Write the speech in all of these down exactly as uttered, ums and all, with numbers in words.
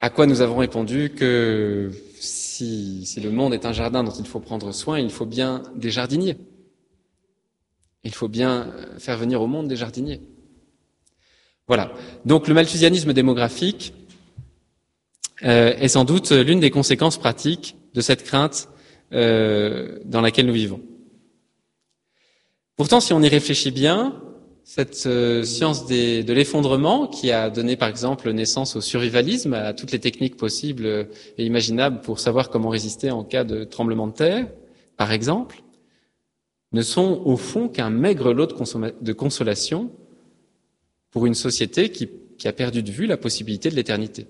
À quoi nous avons répondu que si, si le monde est un jardin dont il faut prendre soin, il faut bien des jardiniers. Il faut bien faire venir au monde des jardiniers. Voilà. Donc le malthusianisme démographique euh, est sans doute l'une des conséquences pratiques de cette crainte euh, dans laquelle nous vivons. Pourtant, si on y réfléchit bien, cette euh, science des, de l'effondrement qui a donné par exemple naissance au survivalisme, à toutes les techniques possibles et imaginables pour savoir comment résister en cas de tremblement de terre, par exemple, ne sont au fond qu'un maigre lot de, consomma- de consolation pour une société qui, qui a perdu de vue la possibilité de l'éternité.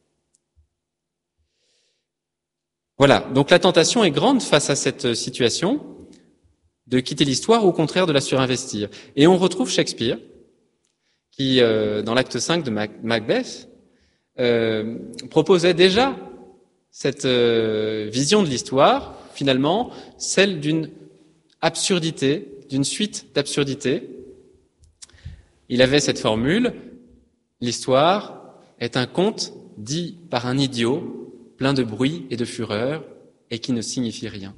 Voilà, donc la tentation est grande face à cette situation de quitter l'histoire ou au contraire de la surinvestir. Et on retrouve Shakespeare qui, euh, dans l'acte cinq de Mac- Macbeth, euh, proposait déjà cette euh, vision de l'histoire, finalement, celle d'une absurdité, d'une suite d'absurdités. Il avait cette formule, l'histoire est un conte dit par un idiot, plein de bruit et de fureur, et qui ne signifie rien.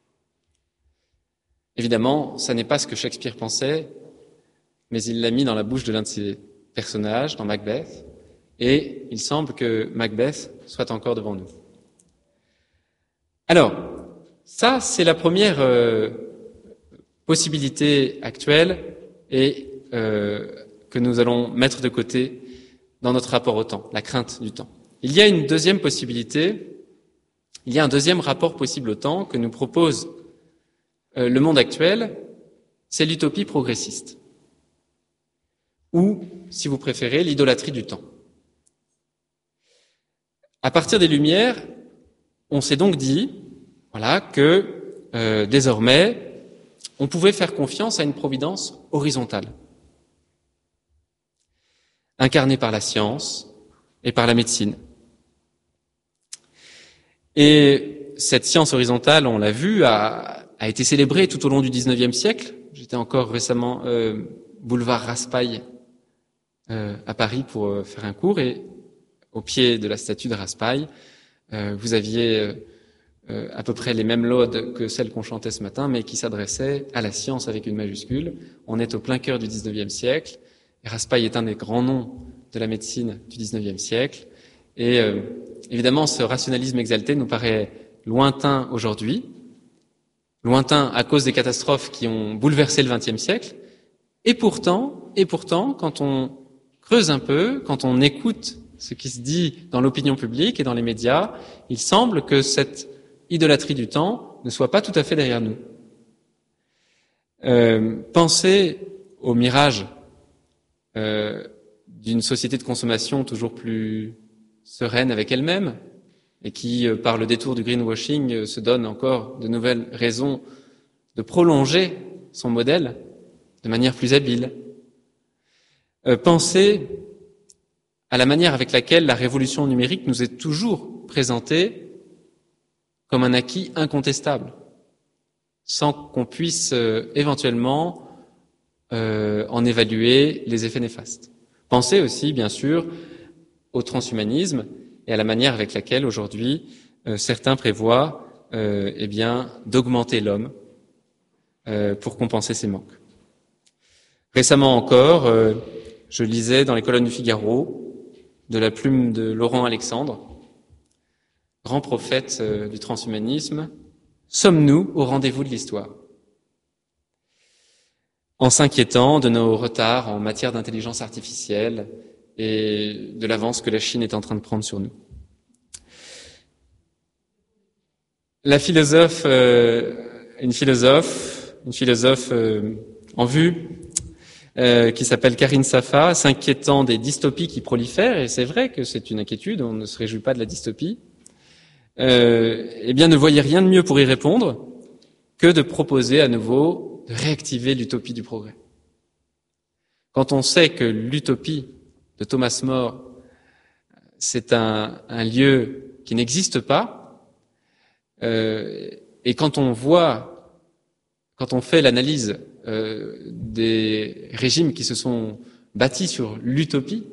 Évidemment, ça n'est pas ce que Shakespeare pensait, mais il l'a mis dans la bouche de l'un de ses personnages, dans Macbeth, et il semble que Macbeth soit encore devant nous. Alors, ça, c'est la première euh, possibilité actuelle et euh, que nous allons mettre de côté dans notre rapport au temps, la crainte du temps. Il y a une deuxième possibilité, il y a un deuxième rapport possible au temps que nous propose euh, le monde actuel, c'est l'utopie progressiste. Ou, si vous préférez, l'idolâtrie du temps. À partir des Lumières, on s'est donc dit, voilà, que euh, désormais, on pouvait faire confiance à une providence horizontale, incarnée par la science et par la médecine. Et cette science horizontale, on l'a vu, a, a été célébrée tout au long du dix-neuvième siècle. J'étais encore récemment euh, boulevard Raspail euh, à Paris pour euh, faire un cours, et au pied de la statue de Raspail, euh, vous aviez euh, euh, à peu près les mêmes laudes que celles qu'on chantait ce matin, mais qui s'adressaient à la science avec une majuscule. On est au plein cœur du dix-neuvième siècle, et Raspail est un des grands noms de la médecine du dix-neuvième siècle, et euh, évidemment ce rationalisme exalté nous paraît lointain aujourd'hui, lointain à cause des catastrophes qui ont bouleversé le vingtième siècle, et pourtant, et pourtant, quand on creuse un peu, quand on écoute ce qui se dit dans l'opinion publique et dans les médias, il semble que cette idolâtrie du temps ne soit pas tout à fait derrière nous. Euh, pensez au mirage euh, d'une société de consommation toujours plus sereine avec elle-même, et qui, euh, par le détour du greenwashing, euh, se donne encore de nouvelles raisons de prolonger son modèle de manière plus habile. Euh, pensez à la manière avec laquelle la révolution numérique nous est toujours présentée comme un acquis incontestable, sans qu'on puisse euh, éventuellement euh, en évaluer les effets néfastes. Pensez aussi, bien sûr, au transhumanisme et à la manière avec laquelle aujourd'hui euh, certains prévoient euh, eh bien d'augmenter l'homme euh, pour compenser ses manques. Récemment encore, euh, je lisais dans les colonnes du Figaro, de la plume de Laurent Alexandre, grand prophète euh, du transhumanisme, « Sommes-nous au rendez-vous de l'histoire ?» En s'inquiétant de nos retards en matière d'intelligence artificielle et de l'avance que la Chine est en train de prendre sur nous. La philosophe, euh, une philosophe, une philosophe euh, en vue, Euh, qui s'appelle Karine Safa, s'inquiétant des dystopies qui prolifèrent, et c'est vrai que c'est une inquiétude, on ne se réjouit pas de la dystopie, euh, eh bien ne voyait rien de mieux pour y répondre que de proposer à nouveau de réactiver l'utopie du progrès. Quand on sait que l'utopie de Thomas More, c'est un, un lieu qui n'existe pas, euh, et quand on voit, quand on fait l'analyse euh, des régimes qui se sont bâtis sur l'utopie,